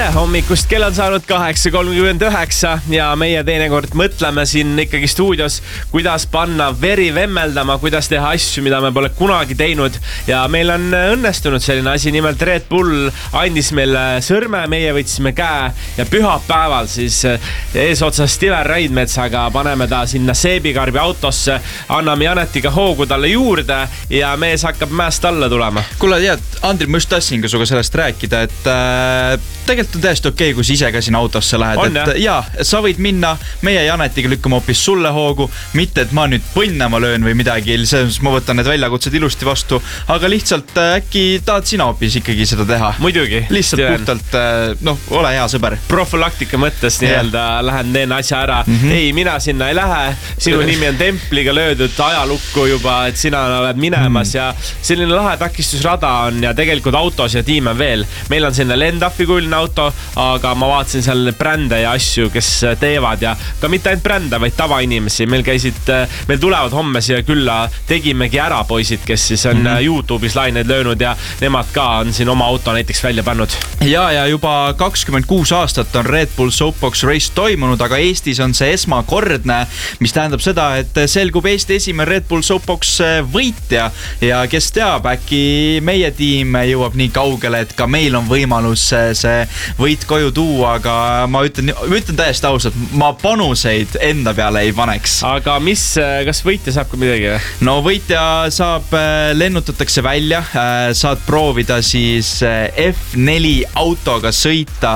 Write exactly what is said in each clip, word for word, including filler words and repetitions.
hommikust, kell on saanud kaheksa kolmkümmend üheksa ja meie teinekord mõtleme siin ikkagi stuudios, kuidas panna veri vemmeldama, kuidas teha asju, mida me pole kunagi teinud. Ja meil on õnnestunud selline asi, nimelt Red Bull andis meile sõrme, meie võtsime käe ja pühapäeval siis eesotsas Stiver Raidmetsaga paneme ta sinna seebikarbi autosse, anname Janetiga hoogu talle juurde ja mees hakkab mäest alla tulema. Kuule, tead, Andri, ma just tassin ka suga sellest rääkida, et äh, tegelikult on täiesti okei, kui sa ise ka siin autosse lähed. On, et, jaa, sa võid minna, meie Janetiga lükkame hoopis sulle hoogu, mitte et ma nüüd põnnama löön või midagi, ma võtan need väljakutsed ilusti vastu, aga lihtsalt äkki tahad sina hoopis ikkagi seda teha. Muidugi. Lihtsalt Stiven. Puhtalt, noh, ole hea sõber. Profülaktika mõttes nii-öelda lähen teen asja ära. Mm-hmm. Ei, mina sinna ei lähe. Sinu nimi on templiga löödud ajalukku juba, et sina oled minemas mm. ja selline lahe takistusrada on ja tegelikult autos ja tiim on veel. Meil on selline Lendafi kujuline auto, aga ma vaatasin seal brände ja asju, kes teevad ja ka mitte ainult brände, vaid tavainimesi. Meil käisid, meil tulevad homme siia külla, tegimegi ära poisid, kes siis on mm-hmm. YouTube'is laineid löönud ja nemad ka on siin oma auto näiteks välja pannud. Ja, ja juba kakskümmend kuus aastat on Red Bull Soapbox Race toimunud, aga Eestis on see esmakordne, mis tähendab seda, et selgub Eesti esimene Red Bull Soapbox võitja ja kes teab, äkki meie tiim jõuab nii kaugele, et ka meil on võimalus see võit koju tuua, aga ma ütlen, ma ütlen täiesti ausalt, ma panuseid enda peale ei paneks. Aga mis, kas võitja saab ka midagi? No võitja saab, lennutatakse välja, saad proovida siis F neli autoga sõita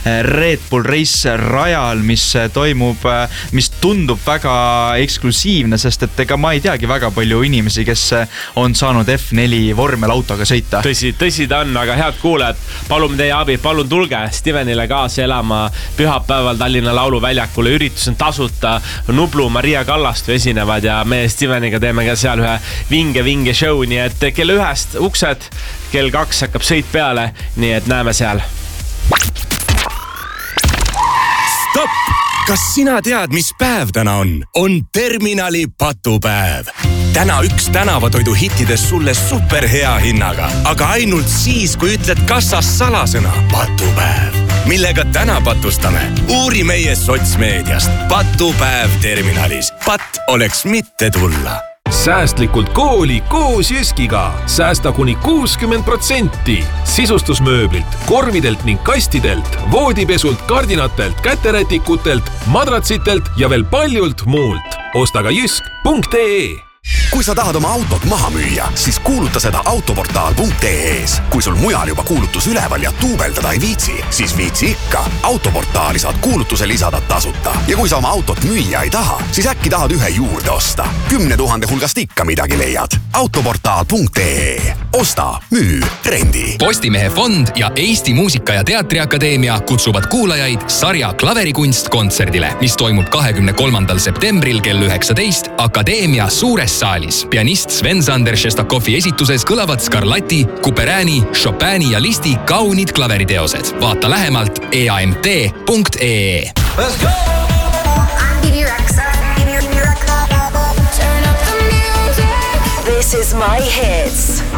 Red Bull Race rajal, mis toimub, mis tundub väga eksklusiivne, sest et ega ma ei teagi väga palju inimesi, kes on saanud F neli vormel autoga sõita. Tõsi, tõsi ta on, aga head kuuled, palume teie abi, palun tulge Stevenile kaasa elama pühapäeval Tallinna Lauluväljakule. Üritus on tasuta, Nublu, Maria Kallastu esinevad ja me Steveniga teeme ka seal ühe vinge-vinge show, nii et kell ühest uksed, kell kaks hakkab sõit peale, nii et näeme seal. Stopp! Kas sina tead, mis päev täna on? On terminali patupäev. Täna üks tänavatoidu hittides sulle superhea hinnaga, aga ainult siis, kui ütled kassas salasõna patupäev. Millega täna patustame? Uuri meie sotsmeediast. Patupäev terminalis. Pat oleks mitte tulla. Säästlikult kooli koos Jyskiga. Säästa kuni kuuskümmend protsenti. Sisustusmööblilt, korvidelt ning kastidelt, voodipesult, kardinatelt, käterätikutelt, madratsitelt ja veel paljult muult. Osta ka jysk punkt ee. Kui sa tahad oma autot maha müüa, siis kuuluta seda autoportaal punkt ee-s. Kui sul mujal juba kuulutus üleval ja tuubeldada ei viitsi, siis viitsi ikka. Autoportaali saad kuulutuse lisada tasuta. Ja kui sa oma autot müüa ei taha, siis äkki tahad ühe juurde osta. Kümne tuhande hulgast ikka midagi leiad. autoportaal punkt ee. Osta, müü, rendi. Postimehe fond ja Eesti Muusika- ja Teatriakadeemia kutsuvad kuulajaid sarja Klaverikunst kontserdile, mis toimub kahekümne kolmandal septembril kell üheksateist Akadeemia suures saalis. Pianist Sven-Sander Šestakovi esituses kõlavad Scarlatti, Couperäni, Chopini ja Listi kaunid klaveriteosed. Vaata lähemalt e a m t punkt ee. Let's go! Turn up the music. This is my hits.